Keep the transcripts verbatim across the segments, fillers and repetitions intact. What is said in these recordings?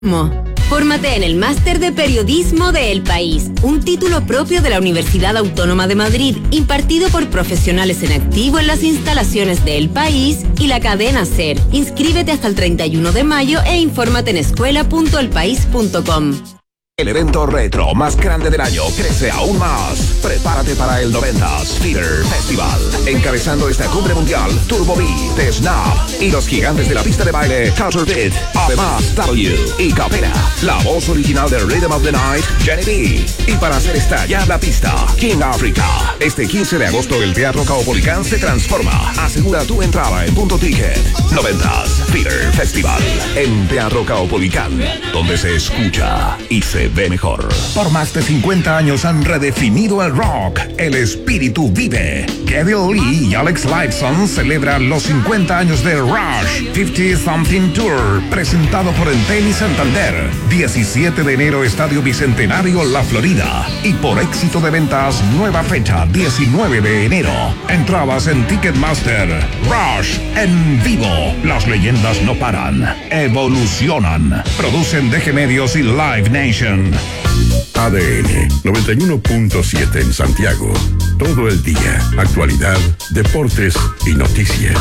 Fórmate en el Máster de Periodismo de El País, un título propio de la Universidad Autónoma de Madrid, impartido por profesionales en activo en las instalaciones de El País y la cadena SER. Inscríbete hasta el treinta y uno de mayo e infórmate en escuela punto el país punto com. El evento retro más grande del año crece aún más. Prepárate para el noventas Theater Festival. Encabezando esta cumbre mundial, Turbo B, The Snap y los gigantes de la pista de baile, Culture Beat, además W y Capela. La voz original de Rhythm of the Night, Jenny B. Y para hacer estallar la pista, King Africa. Este quince de agosto el Teatro Caupolicán se transforma. Asegura tu entrada en Punto Ticket. noventas Theater Festival. En Teatro Caupolicán, donde se escucha y se ve mejor. Por más de cincuenta años han redefinido el rock. El espíritu vive. Geddy Lee y Alex Lifeson celebran los cincuenta años de Rush cincuenta Something Tour, presentado por Entel y Santander. diecisiete de enero, Estadio Bicentenario, La Florida. Y por éxito de ventas, nueva fecha, diecinueve de enero. Entradas en Ticketmaster. Rush en vivo. Las leyendas no paran. Evolucionan. Producen D G Medios y Live Nation. A D N noventa y uno punto siete en Santiago. Todo el día. Actualidad, deportes y noticias.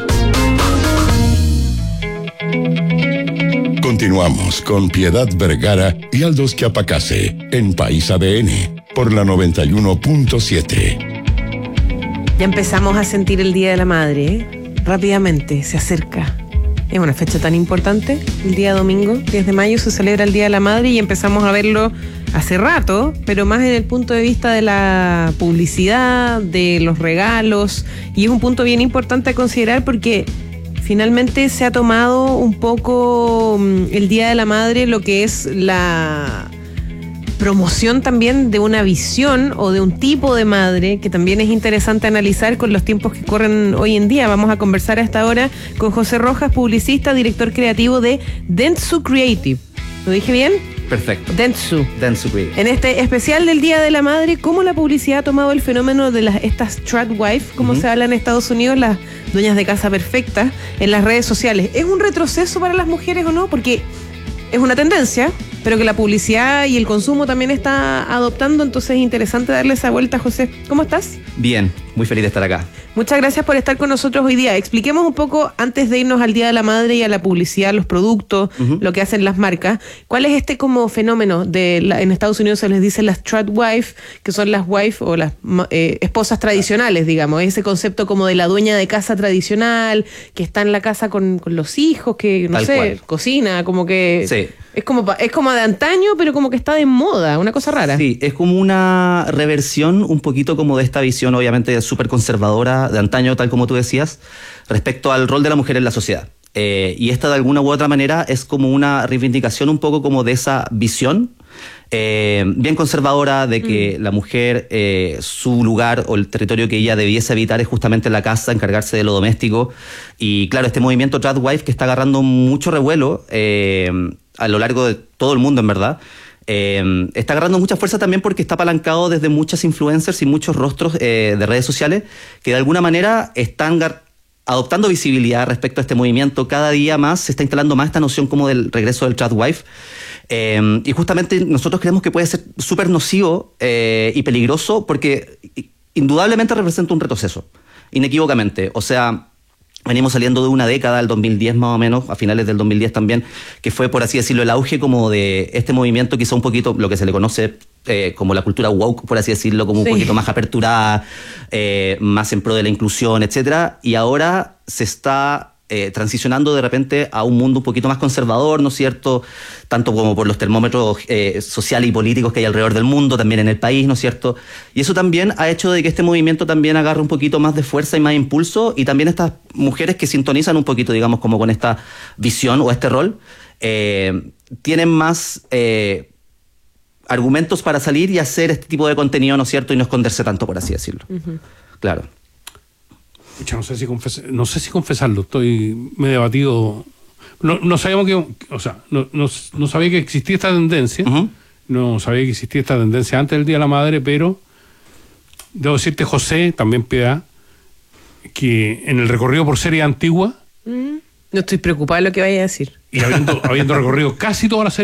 Continuamos con Piedad Vergara y Aldos Chiapacase en País A D N por la noventa y uno punto siete. Ya empezamos a sentir el Día de la Madre, ¿eh? Rápidamente se acerca. Es una fecha tan importante, el día domingo, diez de mayo, se celebra el Día de la Madre y empezamos a verlo hace rato, pero más en el punto de vista de la publicidad, de los regalos, y es un punto bien importante a considerar porque finalmente se ha tomado un poco el Día de la Madre, lo que es la promoción también de una visión o de un tipo de madre que también es interesante analizar con los tiempos que corren hoy en día. Vamos a conversar a esta hora con José Rojas, publicista, director creativo de Dentsu Creative. ¿Lo dije bien? Perfecto. Dentsu. Dentsu Creative. En este especial del Día de la Madre, ¿cómo la publicidad ha tomado el fenómeno de las estas tradwife, como uh-huh. se habla en Estados Unidos, las dueñas de casa perfectas, en las redes sociales? ¿Es un retroceso para las mujeres o no? Porque es una tendencia, pero que la publicidad y el consumo también está adoptando, entonces es interesante darle esa vuelta. José, ¿cómo estás? Bien, muy feliz de estar acá. Muchas gracias por estar con nosotros hoy día. Expliquemos un poco, antes de irnos al Día de la Madre y a la publicidad, los productos, uh-huh. lo que hacen las marcas, ¿cuál es este como fenómeno? de la, En Estados Unidos se les dice las tradwife, que son las wife o las eh, esposas tradicionales, digamos, ese concepto como de la dueña de casa tradicional, que está en la casa con, con los hijos, que no Tal sé, cual. cocina, como que... Sí. Es como, es como de antaño, pero como que está de moda, una cosa rara. Sí, es como una reversión un poquito como de esta visión, obviamente súper conservadora, de antaño, tal como tú decías, respecto al rol de la mujer en la sociedad. Eh, y esta de alguna u otra manera es como una reivindicación un poco como de esa visión eh, bien conservadora de que mm. la mujer, eh, su lugar o el territorio que ella debiese habitar es justamente la casa, encargarse de lo doméstico. Y claro, este movimiento tradwife que está agarrando mucho revuelo eh, a lo largo de todo el mundo, en verdad, eh, está agarrando mucha fuerza también porque está apalancado desde muchas influencers y muchos rostros eh, de redes sociales que de alguna manera están gar- adoptando visibilidad respecto a este movimiento. Cada día más se está instalando más esta noción como del regreso del tradwife. Eh, y justamente nosotros creemos que puede ser súper nocivo eh, y peligroso porque indudablemente representa un retroceso, inequívocamente. O sea, venimos saliendo de una década, el dos mil diez más o menos, a finales del dos mil diez también, que fue, por así decirlo, el auge como de este movimiento, quizá un poquito lo que se le conoce eh, como la cultura woke, por así decirlo, como sí. un poquito más aperturada, eh, más en pro de la inclusión, etcétera. Y ahora se está eh, transicionando de repente a un mundo un poquito más conservador, ¿no es cierto? Tanto como por los termómetros eh, sociales y políticos que hay alrededor del mundo, también en el país, ¿no es cierto? Y eso también ha hecho de que este movimiento también agarre un poquito más de fuerza y más impulso, y también estas mujeres que sintonizan un poquito, digamos, como con esta visión o este rol, eh, tienen más eh, argumentos para salir y hacer este tipo de contenido, ¿no es cierto? Y no esconderse tanto, por así decirlo. Uh-huh. Claro. No sé si confes- no sé si confesarlo, estoy me he debatido. No, no sabíamos que, o sea, no, no, no sabía que existía esta tendencia, uh-huh. no sabía que existía esta tendencia antes del Día de la Madre, pero debo decirte, José, también Piedad, que en el recorrido por serie antigua. Mm, no estoy preocupada de lo que vaya a decir. y habiendo, habiendo recorrido casi toda la serie